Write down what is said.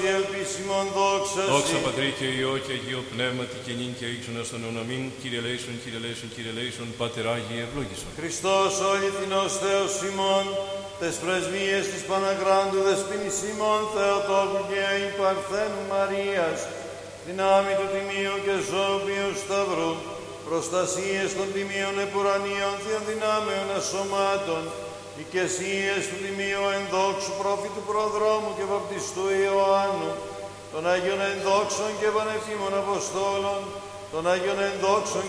ελπίσιμον δόξα Δόξα Πατρί και Υιό και Αγίο Πνεύματι και νυν και ίξον εις τον αιώνα μην. Κύριε λέησον, Κύριε λέησον, Κύριε λέησον, Πάτερ Άγιε ευλόγησον. Χριστός ο αληθινός Θεός ημών, τες πρεσβείες της Παναγκράντου Δεσποίνης ημών Θεοτόκου και Αϊπαρθένου Μαρίας, δυνάμει του Τιμίου και Ζώπιου Σταυρού, προστασίες των Τιμίων Επουρανίων Θείων Δυνάμεων Ασωμάτων, οικεσίες του Τιμίου Ενδόξου Προφήτου Προδρόμου και Βαπτιστού Ιωάννου, των Αγίων Ενδόξων και Πανεφήμων Αποστόλων, των Αγίων Ενδόξων